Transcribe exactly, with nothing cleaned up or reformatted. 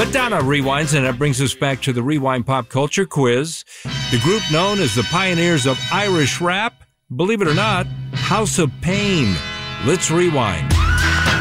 Madonna rewinds, and that brings us back to the Rewind Pop Culture Quiz. The group known as the pioneers of Irish rap, believe it or not, House of Pain. Let's rewind.